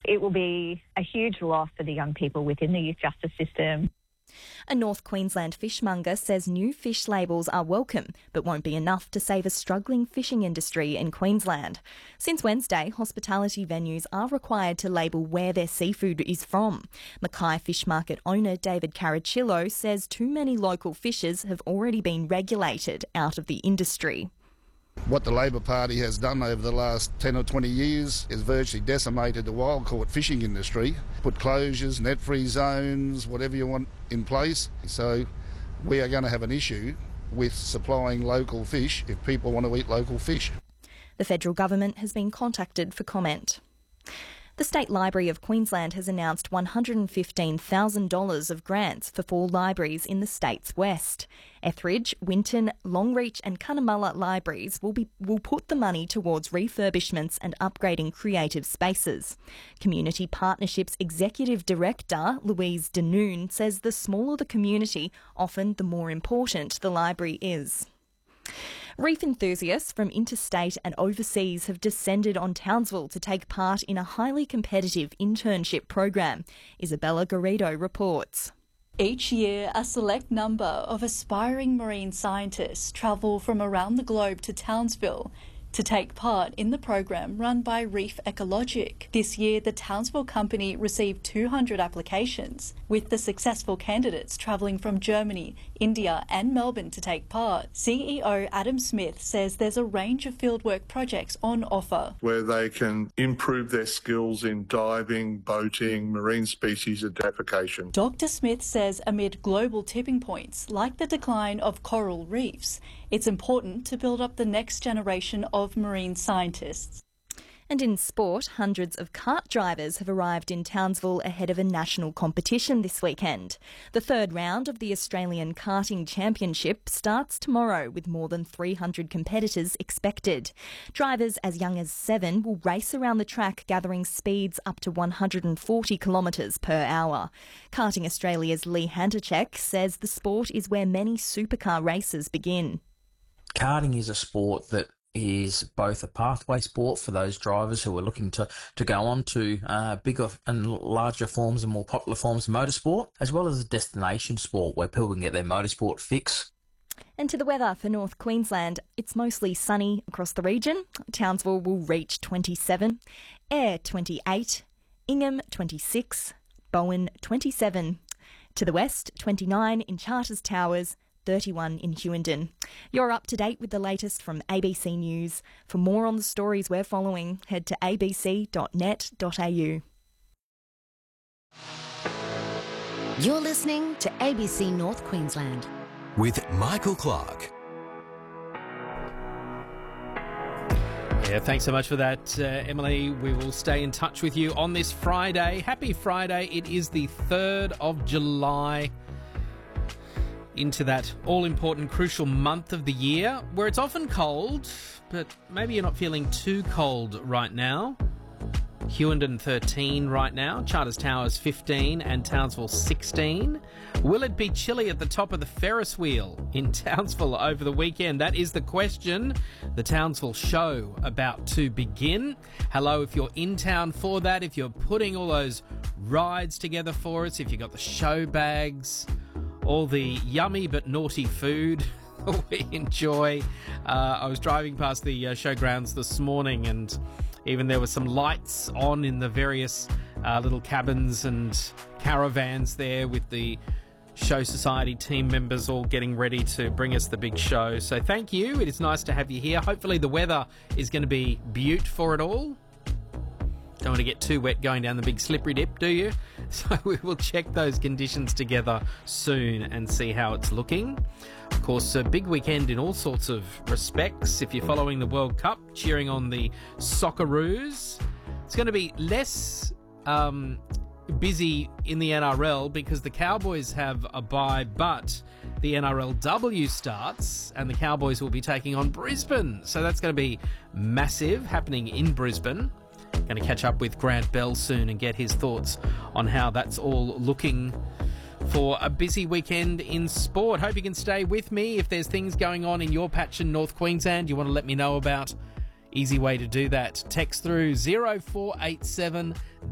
It will be a huge loss for the young people within the youth justice system. A North Queensland fishmonger says new fish labels are welcome, but won't be enough to save a struggling fishing industry in Queensland. Since Wednesday, hospitality venues are required to label where their seafood is from. Mackay Fish Market owner David Caracillo says too many local fishers have already been regulated out of the industry. What the Labor Party has done over the last 10 or 20 years is virtually decimated the wild caught fishing industry, put closures, net-free zones, whatever you want in place. So we are going to have an issue with supplying local fish if people want to eat local fish. The federal government has been contacted for comment. The State Library of Queensland has announced $115,000 of grants for 4 libraries in the state's west. Etheridge, Winton, Longreach and Cunnamulla libraries will put the money towards refurbishments and upgrading creative spaces. Community Partnerships Executive Director Louise Danoon says the smaller the community, often the more important the library is. Reef enthusiasts from interstate and overseas have descended on Townsville to take part in a highly competitive internship program. Isabella Garrido reports. Each year, a select number of aspiring marine scientists travel from around the globe to Townsville to take part in the program run by Reef Ecologic. This year, the Townsville company received 200 applications, with the successful candidates travelling from Germany, India and Melbourne to take part. CEO Adam Smith says there's a range of fieldwork projects on offer, where they can improve their skills in diving, boating, marine species identification. Dr. Smith says amid global tipping points, like the decline of coral reefs, it's important to build up the next generation of marine scientists. And in sport, hundreds of kart drivers have arrived in Townsville ahead of a national competition this weekend. The third round of the Australian Karting Championship starts tomorrow with more than 300 competitors expected. Drivers as young as 7 will race around the track, gathering speeds up to 140 kilometres per hour. Karting Australia's Lee Hanterchek says the sport is where many supercar races begin. Karting is a sport that is both a pathway sport for those drivers who are looking to go on to bigger and larger forms and more popular forms of motorsport, as well as a destination sport where people can get their motorsport fix. And to the weather for North Queensland, it's mostly sunny across the region. Townsville will reach 27, Ayr 28, Ingham 26, Bowen 27. To the west, 29 in Charters Towers, 31 in Hughenden. You're up to date with the latest from ABC News. For more on the stories we're following, head to abc.net.au. You're listening to ABC North Queensland with Michael Clark. Yeah, thanks so much for that, Emily. We will stay in touch with you on this Friday. Happy Friday. It is the 3rd of July. Into that all-important, crucial month of the year where it's often cold, but maybe you're not feeling too cold right now. Hughenden 13 right now, Charters Towers 15 and Townsville 16. Will it be chilly at the top of the Ferris wheel in Townsville over the weekend? That is the question. The Townsville show about to begin. Hello, if you're in town for that, if you're putting all those rides together for us, if you've got the show bags, all the yummy but naughty food we enjoy. I was driving past the showgrounds this morning, and even there were some lights on in the various little cabins and caravans there with the Show Society team members all getting ready to bring us the big show. So thank you. It is nice to have you here. Hopefully the weather is going to be beaut for it all. Don't want to get too wet going down the big slippery dip, do you? So we will check those conditions together soon and see how it's looking. Of course, a big weekend in all sorts of respects. If you're following the World Cup, cheering on the Socceroos, it's going to be less busy in the NRL because the Cowboys have a bye, but the NRLW starts and the Cowboys will be taking on Brisbane. So that's going to be massive, happening in Brisbane. Going to catch up with Grant Bell soon and get his thoughts on how that's all looking for a busy weekend in sport. Hope you can stay with me. If there's things going on in your patch in North Queensland you want to let me know about, easy way to do that. Text through 0487